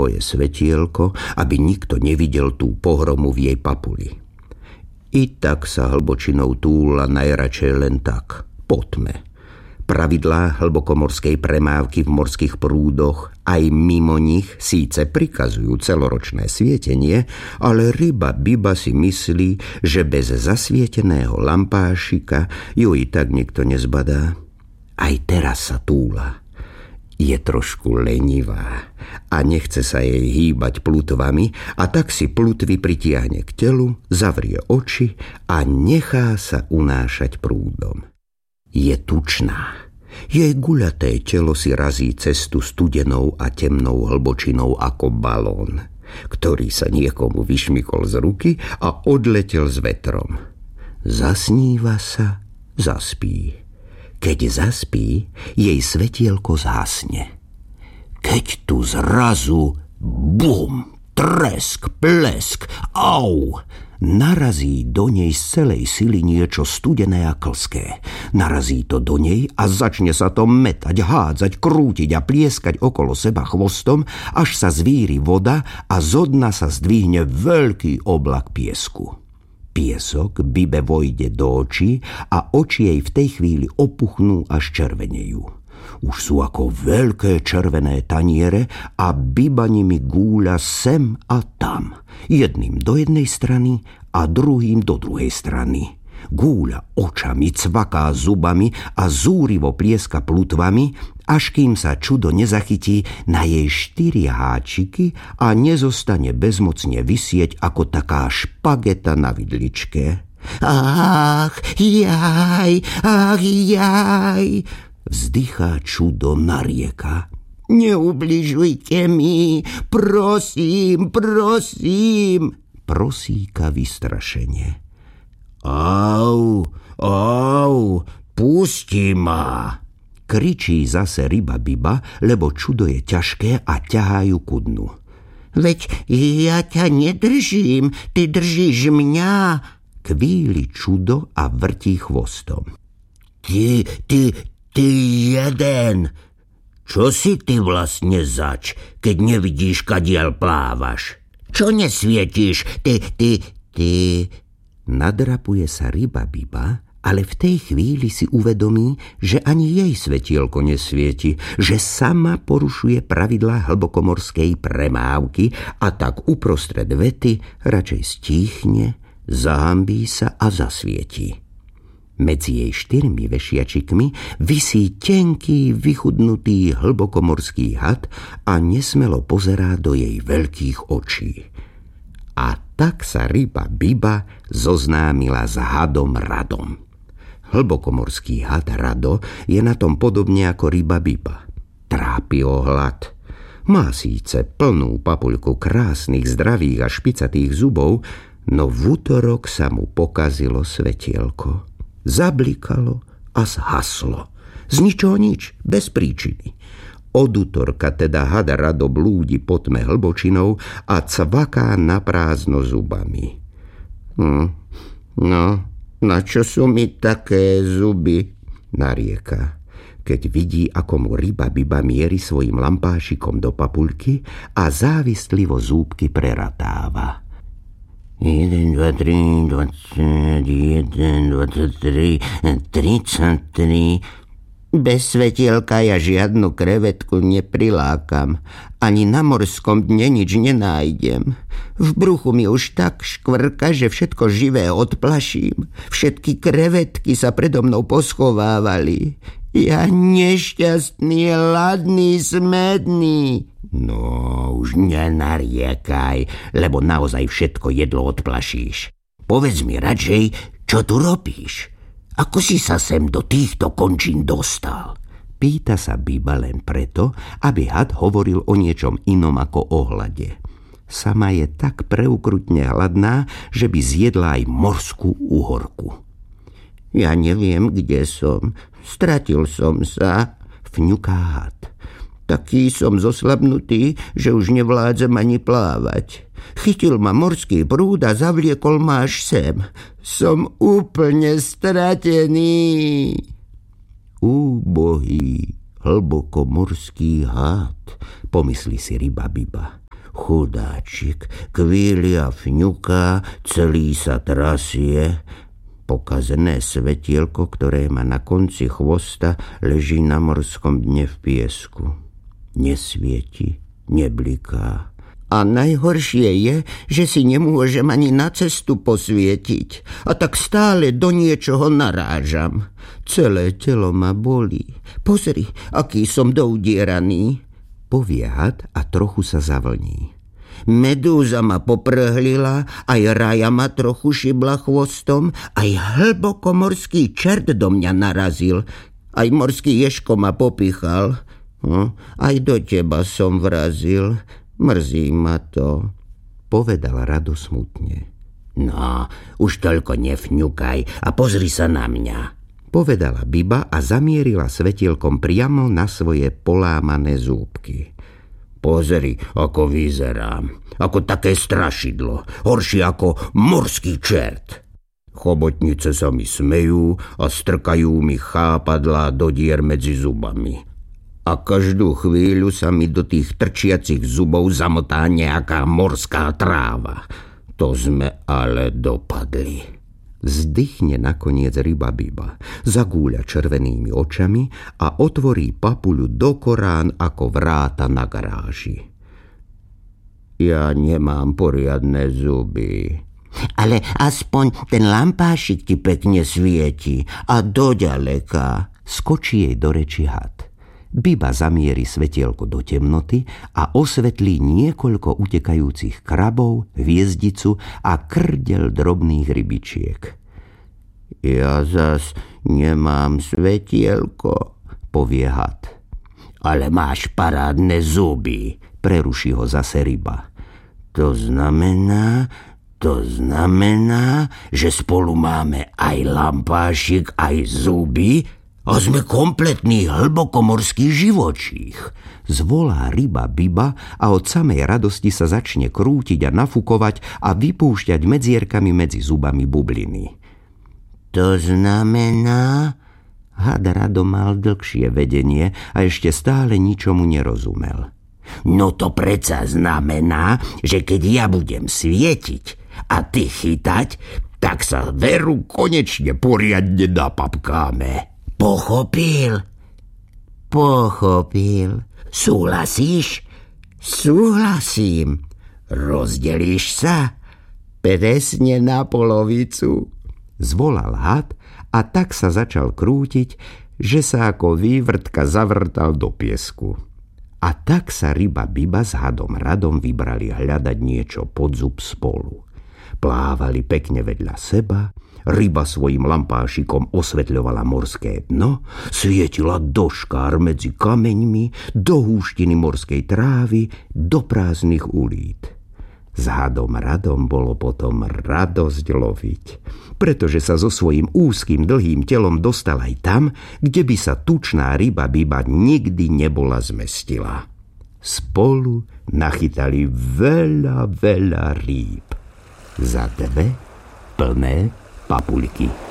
svoje svetielko, aby nikto nevidel tú pohromu v jej papuli. I tak sa hlbočinou túla najradšej len tak, po tme. Pravidlá hlbokomorskej premávky v morských prúdoch aj mimo nich síce prikazujú celoročné svietenie, ale ryba Biba si myslí, že bez zasvieteného lampášika ju i tak nikto nezbadá. Aj teraz sa túla. Je trošku lenivá a nechce sa jej hýbať plutvami, a tak si plutvy pritiahne k telu, zavrie oči a nechá sa unášať prúdom. Je tučná. Jej guľaté telo si razí cestu studenou a temnou hlbočinou ako balón, ktorý sa niekomu vyšmykol z ruky a odletel s vetrom. Zasníva sa, zaspí. Keď zaspí, jej svetielko zhasne. Keď tu zrazu bum, tresk, plesk, au! Narazí do nej z celej sily niečo studené a klské. Narazí to do nej a začne sa to metať, hádzať, krútiť a plieskať okolo seba chvostom, až sa zvíri voda a zo dna sa zdvihne veľký oblak piesku. Piesok Bibe vojde do očí a oči jej v tej chvíli opuchnú až červenejú. Už sú ako veľké červené taniere a Biba nimi gúľa sem a tam. Jedným do jednej strany a druhým do druhej strany. Gúľa očami, cvaká zubami a zúrivo plieska plutvami, až kým sa čudo nezachytí na jej 4 háčiky a nezostane bezmocne visieť ako taká špageta na vidličke. Ach, jaj, vzdychá čudo, narieka. Neubližujte mi, prosím, prosíka vystrašene. Au, pusti ma, kričí zase ryba Biba, lebo čudo je ťažké a ťahajú ku dnu. Veď ja ťa nedržím, ty držíš mňa, kvíli čudo a vrtí chvostom. Ty jeden, čo si ty vlastne zač, keď nevidíš, kadiaľ plávaš? Čo nesvietíš, ty... Nadrapuje sa ryba Biba, ale v tej chvíli si uvedomí, že ani jej svetielko nesvieti, že sama porušuje pravidlá hlbokomorskej premávky a tak uprostred vety radšej stíchne, zahambí sa a zasvieti. Medzi jej 4 vešiačikmi visí tenký, vychudnutý hlbokomorský had a nesmelo pozerá do jej veľkých očí. A tak sa ryba Biba zoznámila s hadom Radom. Hlbokomorský had Rado je na tom podobne ako ryba Biba. Trápi ho hlad. Má síce plnú papuľku krásnych, zdravých a špicatých zubov, no v utorok sa mu pokazilo svetielko. Zablikalo a zhaslo. Z ničoho nič, bez príčiny. Od utorka teda had Rado blúdi po tme hlbočinou a cvaká na prázdno zubami. No, na čo sú mi také zuby? Narieka, keď vidí, ako mu ryba Biba mieri svojim lampášikom do papuľky a závislivo zúbky preratáva. 1, 2, 3, 21, 23, 33. Bez svetielka ja žiadnu krevetku neprilákam. Ani na morskom dne nič nenájdem. V bruchu mi už tak škvrka, že všetko živé odplaším. Všetky krevetky sa predo mnou poschovávali. Ja nešťastný, ladný, smedný. No, už nenariekaj, lebo naozaj všetko jedlo odplašíš. Povedz mi radšej, čo tu robíš? Ako si sa sem do týchto končín dostal? Pýta sa Biba len preto, aby had hovoril o niečom inom ako o hlade. Sama je tak preukrutne hladná, že by zjedla aj morskú uhorku. Ja neviem, kde som. Stratil som sa, fňuká had. Taký som zoslabnutý, že už nevládzem ani plávať. Chytil ma morský prúd a zavliekol ma až sem. Som úplne stratený. Úbohý, hlbokomorský had, pomyslí si ryba Biba. Chudáčik kvíli a fňuká, celý sa trasie. Pokazené svetielko, ktoré má na konci chvosta, leží na morskom dne v piesku. Nesvieti, nebliká. A najhoršie je, že si nemôžem ani na cestu posvietiť. A tak stále do niečoho narážam. Celé telo ma bolí. Pozri, aký som doudieraný. Povie had a trochu sa zavlní. Medúza ma poprhlila, aj raja ma trochu šibla chvostom, aj hlbokomorský čert do mňa narazil, aj morský ježko ma popichal. Aj do teba som vrazil. Mrzí ma to, povedal Rado smutne. No, už toľko nefňukaj a pozri sa na mňa, povedala Biba a zamierila svetielkom priamo na svoje polámané zúbky. Pozri, ako vyzerám, ako také strašidlo, horšie ako morský čert. Chobotnice sa mi smejú a strkajú mi chápadlá do dier medzi zubami. A každú chvíľu sa mi do tých trčiacich zubov zamotá nejaká morská tráva. To sme ale dopadli. Vzdychne nakoniec ryba Biba, zagúľa červenými očami a otvorí papuľu do korán ako vráta na garáži. Ja nemám poriadne zuby. Ale aspoň ten lampášik ti pekne svieti a doďaleka. Skočí jej do reči had. Biba zamieri svetielko do temnoty a osvetlí niekoľko utekajúcich krabov, hviezdicu a krdel drobných rybičiek. Ja zas nemám svetielko, povie had. Ale máš parádne zuby, preruší ho zase ryba. To znamená, že spolu máme aj lampášik, aj zuby, a sme kompletný hlbokomorský živočích. Zvolá ryba Biba a od samej radosti sa začne krútiť a nafúkovať a vypúšťať medzierkami medzi zubami bubliny. To znamená... Had Rado mal dlhšie vedenie a ešte stále ničomu nerozumel. No to predsa znamená, že keď ja budem svietiť a ty chytať, tak sa veru konečne poriadne napapkáme. Pochopil? Súhlasíš? Súhlasím. Rozdelíš sa? Presne na polovicu. Zvolal had a tak sa začal krútiť, že sa ako vývrtka zavrtal do piesku. A tak sa ryba Biba s hadom Radom vybrali hľadať niečo pod zub spolu. Plávali pekne vedľa seba, ryba svojim lampášikom osvetľovala morské dno, svietila do škár medzi kameňmi, do húštiny morskej trávy, do prázdnych ulít. S hadom Radom bolo potom radosť loviť, pretože sa so svojím úzkým dlhým telom dostal aj tam, kde by sa tučná ryba Biba nikdy nebola zmestila. Spolu nachytali veľa rýb za 2 plné papuľky.